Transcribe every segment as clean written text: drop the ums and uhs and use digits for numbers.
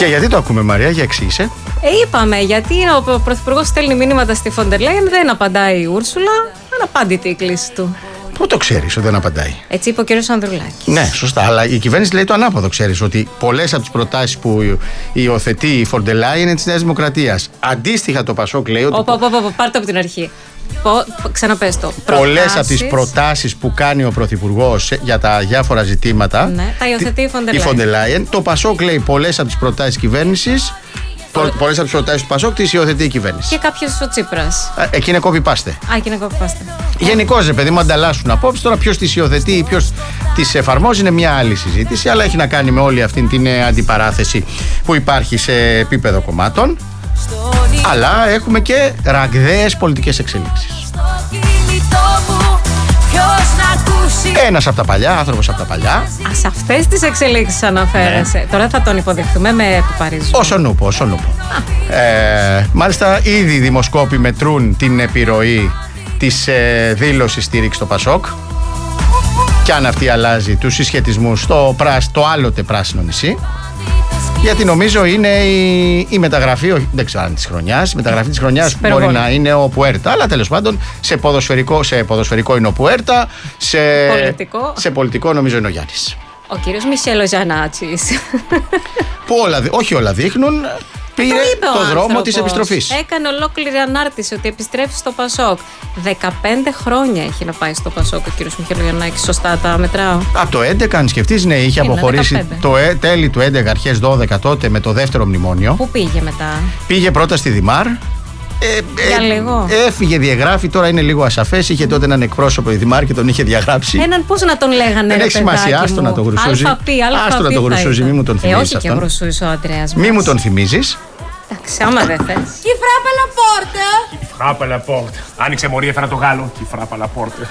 Και γιατί το ακούμε, Μαρία, για εξήγησε. Είπαμε, γιατί ο Πρωθυπουργός στέλνει μηνύματα στη Φοντερ Λάιεν, δεν απαντάει η Ούρσουλα, αναπάντητη η κλίση του. Πού το ξέρεις ότι δεν απαντάει? Έτσι είπε ο κύριος Ανδρουλάκης. Ναι, σωστά. Αλλά η κυβέρνηση λέει το ανάποδο. Ξέρεις ότι πολλές από τις προτάσεις που υιοθετεί η Φοντερ Λάιεν είναι της Νέας Δημοκρατίας. Αντίστοιχα, το Πασόκ λέει ότι. Πάρ' το από την αρχή. Ξαναπες το. Πολλές από τις προτάσεις που κάνει ο Πρωθυπουργός για τα διάφορα ζητήματα. Ναι, τα υιοθετεί η Φοντερ Λάιεν. Το Πασόκ λέει πολλές από τις προτάσεις της κυβέρνησης. Πολλές από τις προτάσεις του Πασόκ τις υιοθετεί η κυβέρνηση. Και κάποιες ο Τσίπρας. Εκεί είναι copy-paste. Εκεί είναι copy-paste. Γενικώς, ρε παιδί μου, ανταλλάσσουν απόψεις. Τώρα ποιος τις υιοθετεί ή ποιος τις εφαρμόζει είναι μια άλλη συζήτηση. Αλλά έχει να κάνει με όλη αυτή την αντιπαράθεση που υπάρχει σε επίπεδο κομμάτων. Αλλά έχουμε και ραγδαίες πολιτικές εξελίξεις. Ένας από τα παλιά, άνθρωπος από τα παλιά. Σε αυτές τις εξελίξεις αναφέρεσαι. Ναι. Τώρα θα τον υποδεχτούμε με επιπαρίζουμε. Όσον ούπο. Μάλιστα, ήδη οι δημοσκόποι μετρούν την επιρροή της δήλωσης στήριξης στο Πασόκ. Και αν αυτή αλλάζει τους συσχετισμούς στο άλλοτε πράσινο νησί. Γιατί νομίζω είναι η μεταγραφή, δεν ξέρω αν της χρονιάς, η μεταγραφή της χρονιάς μπορεί να είναι ο Πουέρτα, αλλά τέλος πάντων σε ποδοσφαιρικό είναι ο Πουέρτα, σε πολιτικό νομίζω είναι ο Γιάννης. Ο κύριος Μισελ Γιαννάτσης. Που όχι όλα δείχνουν. Πήρε το δρόμο της επιστροφής. Έκανε ολόκληρη ανάρτηση ότι επιστρέφει στο Πασόκ. 15 χρόνια έχει να πάει στο Πασόκ ο κύριος Μιχελογιαννάκης. Σωστά τα μετράω? Από το 11, αν σκεφτείς, ναι, είχε αποχωρήσει τέλη του 11, αρχές 12 τότε με το δεύτερο μνημόνιο. Πού πήγε μετά? Πήγε πρώτα στη Δημάρ. Για λίγο. Έφυγε, διαγράφει, τώρα είναι λίγο ασαφές. Είχε τότε έναν εκπρόσωπο η Δημάρ και τον είχε διαγράψει. Έναν πώς να τον λέγανε? Δεν έχει σημασία, άστο να το γρουσούζει. Άστο να το γρουσούζει, μη μου τον θυμίζεις. Όχι και γρουσούζει ο Αντρέας. Μη μου τον θυμίζεις. Εντάξει, άμα δεν θες. Chi frappa la porta? Chi frappa la porta? Άνοιξε, μωρή, έφερα το Γάλλο. Chi frappa la porta?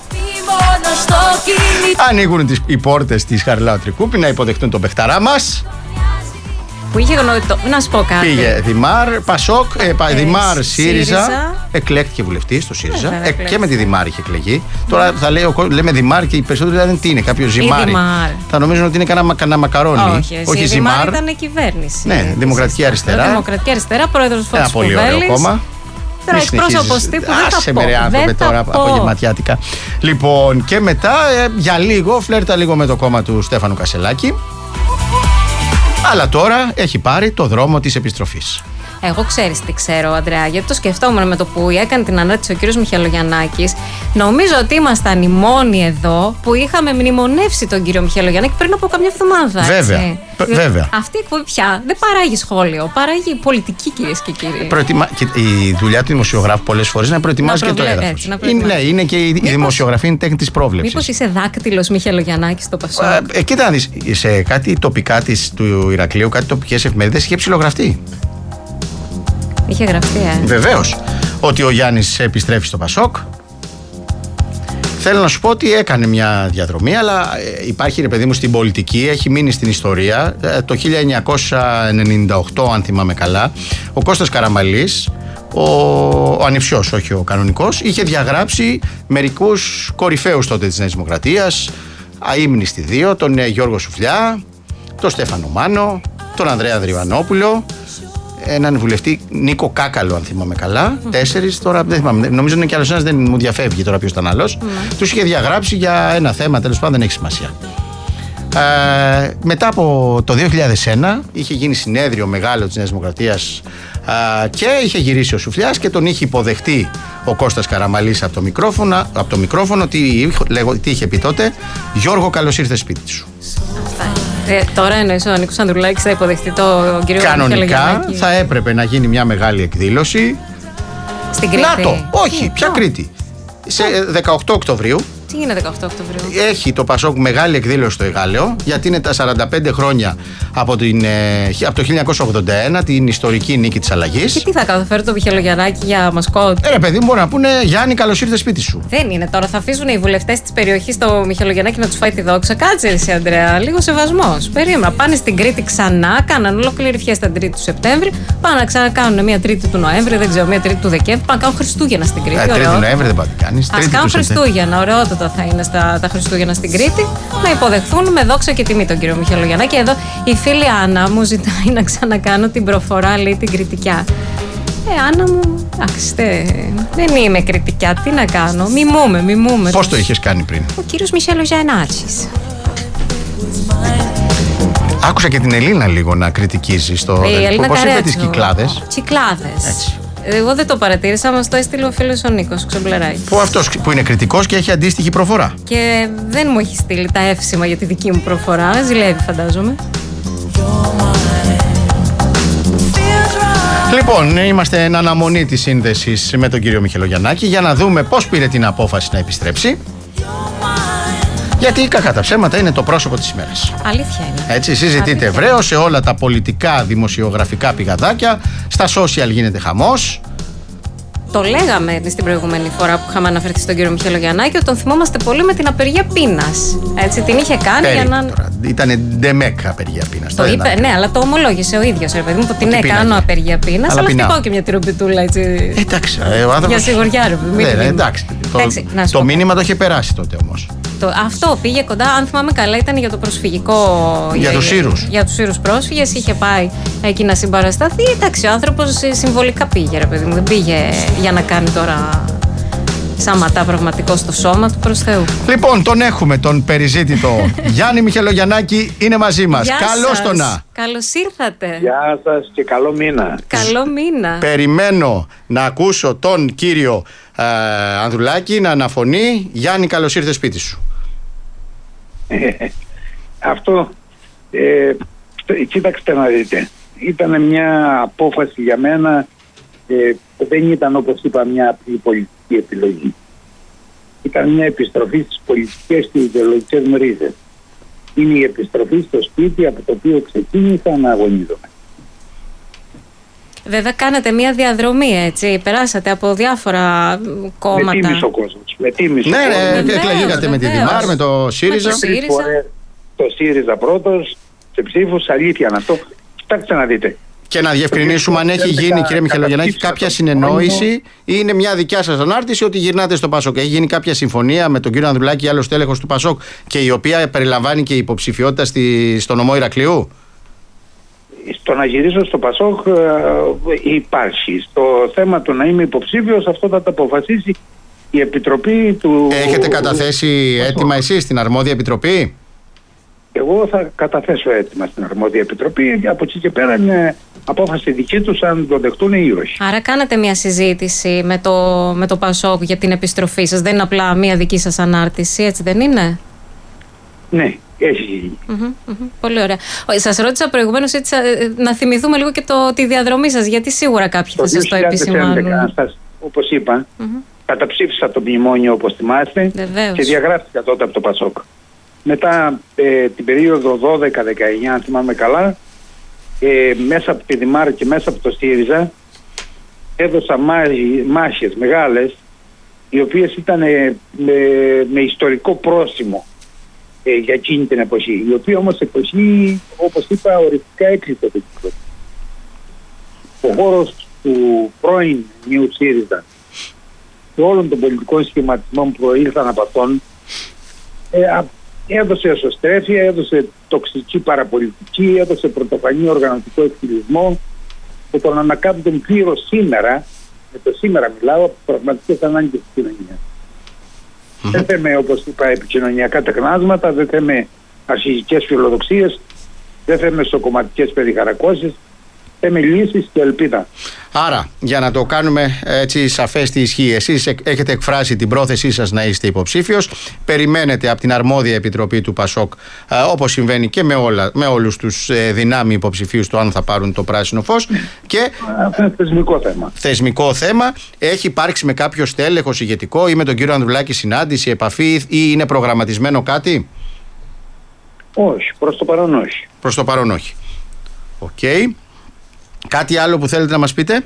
Ανοίγουν οι πόρτες της Χαριλάου Τρικούπη να υποδεχτούν τον παιχταρά μας. Που είχε γνωρίσει. Να σου πω κάτι. Πήγε Δημάρ, Πασόκ, Δημάρ, ΣΥΡΙΖΑ. Εκλέχτηκε βουλευτής στο ΣΥΡΙΖΑ. Και με τη Δημάρ είχε εκλεγεί. Τώρα θα λέμε Δημάρ και οι περισσότεροι λένε τι είναι, κάποιο Ζημάρι. Θα νομίζουν ότι είναι κανένα μακαρόνι. Όχι, Ζημάρ. Ήταν κυβέρνηση. Ναι, Δημοκρατική Αριστερά. Δημοκρατική Αριστερά, πρόεδρος Φώτης Κοβέλης. Ένα πολύ ωραίο κόμμα. Τώρα εκπρόσωπος τύπου δεν θα πω. Άσε με άνθρωποι τώρα απογευματιάτικα. Λοιπόν, και μετά για λίγο φλέρτα λίγο με το κόμμα του Στέφανου Κασελάκη. Αλλά τώρα έχει πάρει το δρόμο της επιστροφής. Εγώ ξέρεις τι ξέρω, Αντρέα, γιατί το σκεφτόμουν με το που έκανε την ανάρτηση ο κύριος Μιχελογιαννάκης. Νομίζω ότι ήμασταν οι μόνοι εδώ που είχαμε μνημονεύσει τον κύριο Μιχελογιαννάκη πριν από καμιά εβδομάδα. Βέβαια. Βέβαια. Αυτή η εκπομπή πια δεν παράγει σχόλιο, παράγει πολιτική, κυρίες και κύριοι. Η δουλειά του δημοσιογράφου πολλές φορές είναι να προετοιμάζει και το έδαφος. Ναι, είναι και η δημοσιογραφία είναι τέχνη της πρόβλεψης. Μήπως είσαι δάκτυλος Μιχελογιαννάκης στο Πασόκ? Κοίτα να δεις, σε κάτι τοπικά του Ηρακλείου, κάτι τοπικές εφημερίδες είχε ψιλογραφτεί. Είχε γραφτεί, Βεβαίως. Ότι ο Γιάννης επιστρέφει στο Πασόκ. Θέλω να σου πω ότι έκανε μια διαδρομή, αλλά υπάρχει, ρε παιδί μου, στην πολιτική, έχει μείνει στην ιστορία. Το 1998, αν θυμάμαι καλά, ο Κώστας Καραμαλής, ο ανιψιός, όχι ο κανονικός, είχε διαγράψει μερικούς κορυφαίους τότε της Νέας Δημοκρατίας, αείμνηστοι δύο, τον Γιώργο Σουφλιά, τον Στέφανο Μάνο, τον Ανδρέα Δρυβανόπουλο, έναν βουλευτή Νίκο Κάκαλο, αν θυμάμαι καλά. 4, τώρα δεν θυμάμαι. Νομίζω είναι κι άλλος ένας, δεν μου διαφεύγει τώρα ποιος ήταν άλλος. Τους είχε διαγράψει για ένα θέμα, τέλος πάντων δεν έχει σημασία. Μετά από το 2001 είχε γίνει συνέδριο μεγάλο της Νέας Δημοκρατίας και είχε γυρίσει ο Σουφλιάς και τον είχε υποδεχτεί ο Κώστας Καραμαλής από το μικρόφωνο τι είχε πει τότε: Γιώργο, καλώς ήρθες σπίτι σου. Τώρα εννοείς ο Νίκος Ανδρουλάκης θα υποδεχτεί τον κύριο Μιχελογιαννάκη? Κανονικά θα έπρεπε να γίνει μια μεγάλη εκδήλωση. Στην Κρήτη? Όχι, ποια Κρήτη? Σε 18 Οκτωβρίου. Τι είναι 18 Οκτωβρίου? Έχει το Πασόκ μεγάλη εκδήλωση στο Εγάλεο, γιατί είναι τα 45 χρόνια από το 1981, την ιστορική νίκη της αλλαγής. Και τι θα καταφέρει το Μιχελογιαννάκη για μασκότ? Παιδί μου, μπορεί να πούνε Γιάννη, καλώς ήρθες σπίτι σου. Δεν είναι τώρα. Θα αφήσουν οι βουλευτές της περιοχής το Μιχελογιαννάκη να τους φάει τη δόξα? Κάτσε εσύ, Αντρέα. Λίγο σεβασμός. Περίμενα. Πάνε στην Κρήτη ξανά, κάναν ολόκληρη φιέστα την 3η του Σεπτέμβρη. Πάνε να ξανακάνουν μια 3η του Νοέμβρη, δεν ξέρω, μια 3η του Δεκέμβρη. Πάνε να κάνουν Χριστούγεννα στην Κρήτη. 3η Νοέμβρη δεν πάει να κάνει. Ας κάνουν Χριστούγεννα, ωραιότατα. γεμάτα θα είναι τα Χριστούγεννα στην Κρήτη, να υποδεχθούν με δόξα και τιμή τον κύριο Μιχελογιαννάκη. Εδώ η φίλη Άννα μου ζητάει να ξανακάνω την προφορά, λέει, την κριτικιά. Άννα μου, εντάξει, δεν είμαι κριτικιά, τι να κάνω, μιμούμε. Πώς το είχες κάνει πριν? Ο κύριος Μιχελογιαννάκης. Άκουσα και την Ελίνα λίγο να κριτικίζει στο. Πώς είπε τις Κυκλάδες? Κυκλάδες. Εγώ δεν το παρατήρησα, μας το έστειλε ο φίλος ο Νίκος Ξομπλεράκη. Που αυτός που είναι κριτικός και έχει αντίστοιχη προφορά. Και δεν μου έχει στείλει τα εύσημα για τη δική μου προφορά. Ζηλεύει, φαντάζομαι. Λοιπόν, είμαστε εν αναμονή της σύνδεσης με τον κύριο Μιχελογιαννάκη για να δούμε πώς πήρε την απόφαση να επιστρέψει. Γιατί κακά τα ψέματα είναι το πρόσωπο της ημέρας. Αλήθεια είναι. Έτσι, συζητείται ευρέως σε όλα τα πολιτικά, δημοσιογραφικά πηγαδάκια. Στα social γίνεται χαμός. Το λέγαμε στην προηγούμενη φορά που είχαμε αναφερθεί στον κύριο Μιχελογιαννάκη, ότι τον θυμόμαστε πολύ με την απεργία πείνας. Έτσι, την είχε κάνει για να. Ήτανε ντεμέκα απεργία πείνας. Το είπε, ναι, αλλά το ομολόγησε ο ίδιος, ρε παιδί μου, ότι ναι, κάνω απεργία πείνας, αλλά χτυπάω και μια τυροπιτούλα, έτσι. Εντάξει, ο άνθρωπος. Για σιγουριά, ρε παιδί μου. Εντάξει. Το μήνυμα το είχε περάσει τότε όμως. Αυτό πήγε κοντά, αν θυμάμαι καλά, ήταν για το προσφυγικό. Για τους Σύρους. Για τους Σύρους πρόσφυγες, είχε πάει εκεί να συμπαρασταθεί. Εντάξει, ο άνθρωπος συμβολικά πήγε, ρε παιδί μου. Δεν πήγε για να κάνει τώρα σάματα πραγματικό στο σώμα του, προς Θεού. Λοιπόν, τον έχουμε, τον περιζήτητο Γιάννη Μιχελογιαννάκη, είναι μαζί μας. Καλώς τον να. Καλώς ήρθατε. Γεια σας και καλό μήνα. Καλό μήνα. Περιμένω να ακούσω τον κύριο Ανδρουλάκη να αναφωνεί. Γιάννη, καλώς ήρθες σπίτι σου. Αυτό, κοίταξτε να δείτε. Ήταν μια απόφαση για μένα, δεν ήταν, όπως είπα, μια απλή πολιτική επιλογή. Ήταν μια επιστροφή στις πολιτικές και ιδεολογικές μου ρίζες. Είναι η επιστροφή στο σπίτι από το οποίο ξεκίνησα να αγωνίζομαι. Βέβαια κάνετε μια διαδρομή, έτσι, περάσατε από διάφορα κόμματα. Με τίμησε ο κόσμος. Ναι, εκλεγήκατε με τη Δημάρ, με το ΣΥΡΙΖΑ. Το ΣΥΡΙΖΑ πρώτος, σε ψήφους, αλήθεια είναι αυτό. Κοιτάξτε να δείτε. Και να διευκρινίσουμε αν έχει γίνει, κύριε Μιχελογιαννάκη, κάποια συνεννόηση ή είναι μια δικιά σας ανάρτηση ότι γυρνάτε στο ΠΑΣΟΚ. Έχει γίνει κάποια συμφωνία με τον κύριο Ανδρουλάκη, άλλο τέλεχος του ΠΑΣΟΚ, και η οποία περιλαμβάνει και υποψηφιότητα στο νομό Ηρακλείου? Στο να γυρίσω στο ΠΑΣΟΚ υπάρχει. Στο θέμα του να είμαι υποψήφιος, αυτό θα το αποφασίσει η Επιτροπή του. Έχετε καταθέσει έτοιμα εσείς στην αρμόδια Επιτροπή? Εγώ θα καταθέσω έτοιμα στην αρμόδια Επιτροπή. Από εκεί και πέρα είναι απόφαση δική τους αν το δεχτούν ή όχι. Άρα κάνατε μια συζήτηση με το ΠΑΣΟΚ για την επιστροφή σας. Δεν είναι απλά μια δική σας ανάρτηση, έτσι δεν είναι? Ναι, έχει γίνει. Πολύ ωραία. Σας ρώτησα προηγουμένως, έτσι, να θυμηθούμε λίγο και τη διαδρομή σας, γιατί σίγουρα κάποιοι θα σας το επισημάνουν. Όπως είπα, καταψήφισα το μνημόνιο, όπως θυμάστε. Βεβαίως. Και διαγράφηκα τότε από το ΠΑΣΟΚ. Μετά την περίοδο 12-19, αν θυμάμαι καλά, μέσα από τη Δημάρ και μέσα από το ΣΥΡΙΖΑ έδωσα μάχες μεγάλες, οι οποίες ήταν με ιστορικό πρόσημο για εκείνη την εποχή, η οποία όμως εποχή, όπως είπα, οριστικά έκλεισε το κύκλο. Ο χώρος του πρώην νέου ΣΥΡΙΖΑ και όλων των πολιτικών σχηματισμών που προήλθαν από αυτόν έδωσε εσωστρέφεια, έδωσε τοξική παραπολιτική, έδωσε πρωτοφανή οργανωτικό εκφυλισμό που τον ανακάπτουν πλήρως σήμερα, με το σήμερα μιλάω, από πραγματικές ανάγκες της κοινωνίας. Δεν θέμε, όπως είπα, επικοινωνιακά τεχνάσματα, δεν θέμε αρχηγικές φιλοδοξίες, δεν θέμε σοκομματικές περιχαρακώσεις, θέμε λύσεις και ελπίδα. Άρα, για να το κάνουμε έτσι σαφές τι ισχύει, εσείς έχετε εκφράσει την πρόθεσή σας να είστε υποψήφιος, περιμένετε από την αρμόδια επιτροπή του ΠΑΣΟΚ, όπως συμβαίνει και με όλους τους δυνάμει υποψηφίους, το αν θα πάρουν το πράσινο φως. Και αυτό είναι θεσμικό θέμα. Θεσμικό θέμα. Έχει υπάρξει με κάποιο στέλεχος ηγετικό ή με τον κύριο Ανδρουλάκη συνάντηση, επαφή, ή είναι προγραμματισμένο κάτι? Όχι, προς το παρόν όχι. Προς το παρόν όχι. Οκ. Κάτι άλλο που θέλετε να μας πείτε?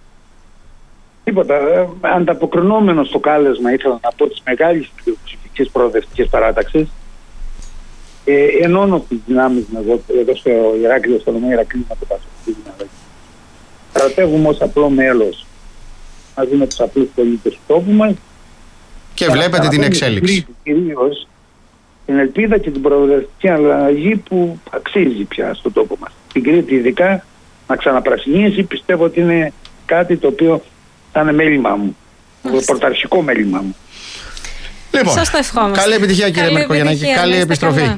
Τίποτα. Ανταποκρινόμενο στο κάλεσμα, ήθελα να πω, της μεγάλης πλειοψηφικής προοδευτικής παράταξης, ενώνω τις δυνάμεις μου εδώ στο Ηράκλειο, στο νομό Ηρακλείου, να το πάσω. Στρατεύουμε ως απλό μέλος μαζί με τους απλούς πολίτες του τόπου μας Και βλέπετε την εξέλιξη. Κυρίως την ελπίδα και την προοδευτική αλλαγή που αξίζει πια στον τόπο μας. Την Κρήτη ειδικά να ξαναπρασινίσει, πιστεύω ότι είναι κάτι το οποίο θα είναι μέλημά μου. Πρωταρχικό μέλημά μου. Λοιπόν, σας το ευχόμαστε. Καλή επιτυχία κύριε Μερκογιαννάκη, καλή επιστροφή. Καλά.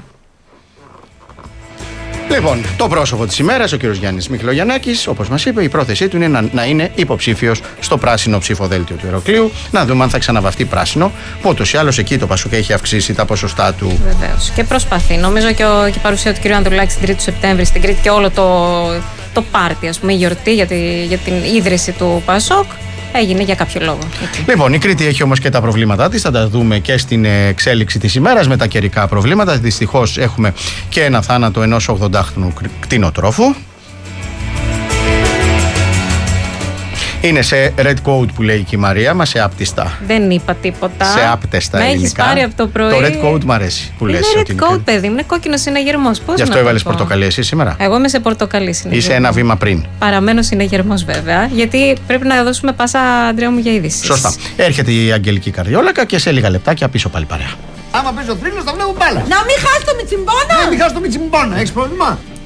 Λοιπόν, το πρόσωπο της ημέρας, ο κύριος Γιάννης Μιχλογιαννάκης, όπως μας είπε, η πρόθεσή του είναι να είναι υποψήφιος στο πράσινο ψηφοδέλτιο του Ηρακλείου. Να δούμε αν θα ξαναβαφτεί πράσινο, που ούτως ή άλλως εκεί το Πασόκ έχει αυξήσει τα ποσοστά του. Βεβαίως. Και προσπαθεί. Νομίζω και η παρουσία του κ. Ανδρουλάκη την 3η του Σεπτέμβρη στην Κρήτη και όλο το πάρτι, ας πούμε, η γιορτή για την ίδρυση του Πασόκ. Έγινε για κάποιο λόγο. Εκεί. Λοιπόν, η Κρήτη έχει όμως και τα προβλήματά της. Θα τα δούμε και στην εξέλιξη της ημέρας με τα καιρικά προβλήματα. Δυστυχώς έχουμε και ένα θάνατο ενός 80χρονου κτηνοτρόφου. Είναι σε red coat που λέει και η Μαρία μας, σε άπτιστα. Δεν είπα τίποτα. Σε άπτεστα ελληνικά. Με έχεις πάρει από το πρωί. Το red coat μου αρέσει που λες. Είναι red coat, παιδί μου. Είναι κόκκινο συναγερμός. Πώς Γι' αυτό να έβαλες το πω. πορτοκαλί εσύ σήμερα. Εγώ είμαι σε πορτοκαλί συναγερμό. Είσαι ένα βήμα πριν. Παραμένω συναγερμός βέβαια. Γιατί πρέπει να δώσουμε πάσα, Αντρέα μου, για είδηση. Σωστά. Έρχεται η Αγγελική Καρδιόλακα και σε λίγα λεπτάκια πίσω πάλι παρέα. Άμα παίζω θρύλος θα βλέπω μπάλα. Να μην χάσει το Μιτσιμπόνα! Ναι, μην χάσω το Μιτσιμπόνα, έχεις πρόβλημα.